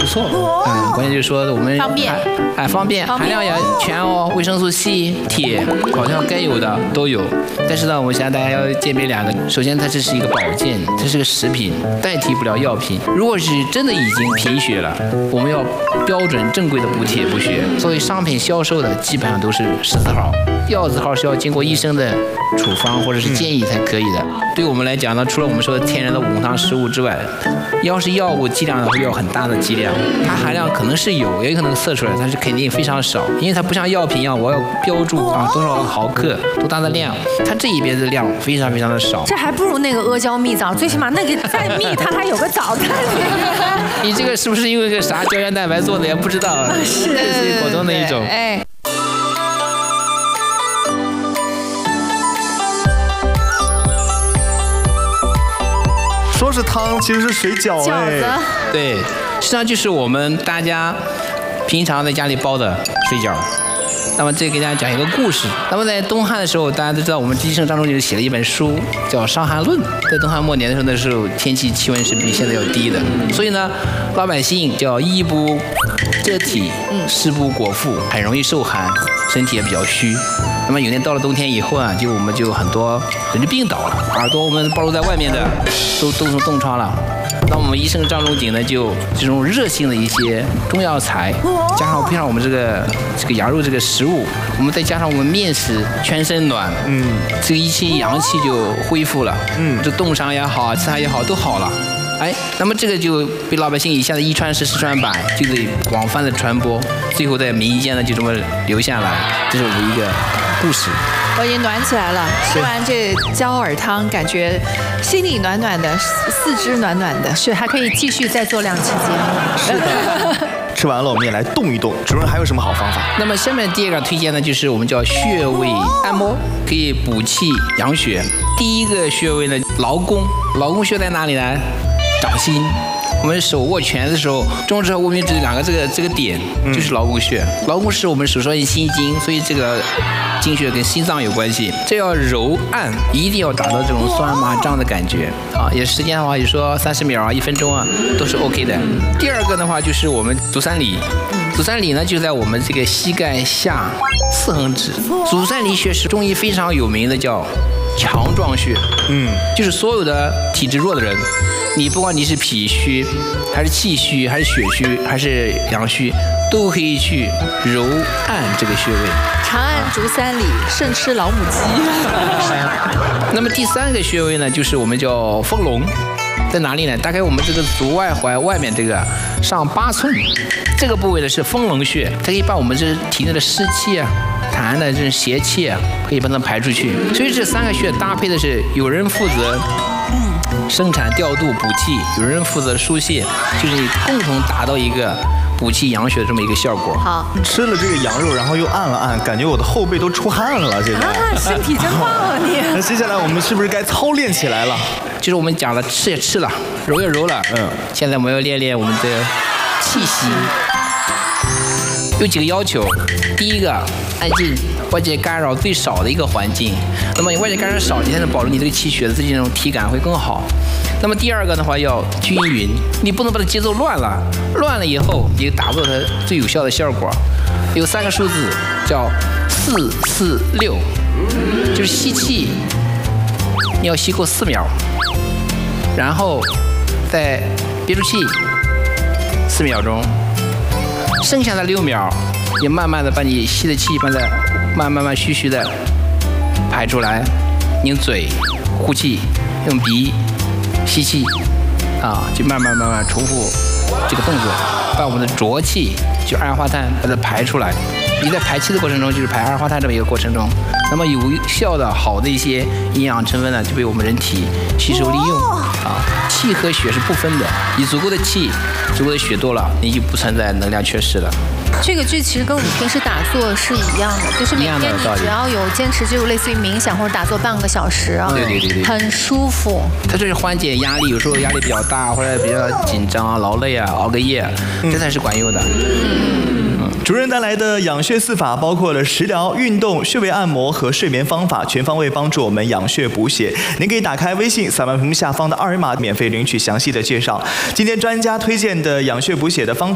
错。关键就是说我们方便， 方便，含量也全哦，维生素 C、铁，好像该有的都有。但是呢，我想大家要鉴别两个，首先它这是一个保健，这是个食品，代替不了药品。如果是真的已经贫血了，我们要标准正规的补铁补血。作为商品销售的，基本上都是14号，药字号是要经过医生的处方或者是建议才可以的。对我们来讲呢，除了我们说的天然的无糖食物之外，要是药物剂量呢会要很大的剂量，它含量可能是有，也可能测出来，但是肯定非常少，因为它不像药品一样，我要标注多少毫克多大的量，它这一边的量非常非常的少。 这还不如那个阿胶蜜枣，最起码那个再蜜它还有个枣在里面。 你这个是不是因为个啥胶原蛋白做的也不知道？ 是果冻的一种。 哎。 说是汤，其实是水饺哎。 对，实际上就是我们大家平常在家里包的水饺。那么这给大家讲一个故事。那么在东汉的时候，大家都知道我们医圣张仲景写了一本书叫《伤寒论》。在东汉末年的时候，那时候天气气温是比现在要低的，所以呢，老百姓叫衣不遮体，食不果腹，很容易受寒，身体也比较虚。那么有年到了冬天以后啊，我们就很多人就病倒了，耳朵我们暴露在外面的都成冻疮了。那我们医圣张仲景呢，就这种热性的一些中药材，加上配上我们这个羊肉这个食物，我们再加上我们面食，全身暖，这个一切阳气就恢复了，这冻伤也好，其他也好都好了。哎，那么这个就被老百姓一下子一传十，十传百，就得广泛的传播，最后在民间呢就这么留下来，这是我们一个故事。 我已经暖起来了，吃完这焦耳汤，感觉心里暖暖的，四肢暖暖的， 是还可以继续再做2期节目。 是的。吃完了，我们也来动一动。主任还有什么好方法？ 那么下面第2个推荐呢，就是我们叫穴位按摩，可以补气养血。第一个穴位呢，劳宫。劳宫穴在哪里呢？掌心。我们手握拳的时候，中指和无名指2个这个点就是劳宫穴。劳宫是我们手少心经，所以这个经穴跟心脏有关系。这要揉按，一定要达到这种酸麻胀的感觉啊！也时间的话，也说30秒啊、1分钟啊，都是 OK 的。第2个的话就是我们足三里。足三里呢就在我们这个膝盖下4横指。足三里穴是中医非常有名的，叫强壮穴。就是所有的体质弱的人，你不管你是脾虚还是气虚还是血虚还是阳虚，都可以去揉按这个穴位。 长按足三里，胜吃老母鸡。 那么第3个穴位呢，就是我们叫丰隆，在哪里呢？大概我们这个足外踝外面这个上8寸，这个部位呢是丰隆穴，它可以把我们这体内的湿气啊、痰的这种邪气啊，可以把它排出去。所以这3个穴搭配的是，有人负责生产调度补气，有人负责疏泄，就是共同达到一个补气养血的这么一个效果。 好， 吃了这个羊肉，然后又按了按，感觉我的后背都出汗了。现在身体真棒啊你！ 那接下来我们是不是该操练起来了？ 就是我们讲了，吃也吃了，揉也揉了，现在我们要练练我们的气息。有几个要求，第一个，安静，外界干扰最少的一个环境。那么你外界干扰少，你才能保证你这个气血的这种体感会更好。那么第2个的话要均匀，你不能把它节奏乱了，乱了以后你就达不到它最有效的效果。有3个数字叫4、4、6，就是吸气，你要吸够4秒，然后再憋住气4秒钟，剩下的6秒，你慢慢的把你吸的气慢虚虚的排出来，拧嘴，呼气，用鼻吸气，就慢慢重复这个动作，把我们的浊气，就二氧化碳把它排出来。你在排气的过程中，就是排二氧化碳这么一个过程中，那么有效的好的一些营养成分呢，就被我们人体吸收利用。气和血是不分的，你足够的气、足够的血多了，你就不存在能量缺失了。 这个剧其实跟我们平时打坐是一样的，就是每天你只要有坚持，就类似于冥想或者打坐半个小时啊， 对， 很舒服。 它就是缓解压力，有时候压力比较大或者比较紧张啊、劳累啊、熬个夜，这才是管用的。 主任带来的养血4法包括了食疗、运动、穴位按摩和睡眠方法，全方位帮助我们养血补血。您可以打开微信，扫描屏幕下方的2维码，免费领取详细的介绍。今天专家推荐的养血补血的方法。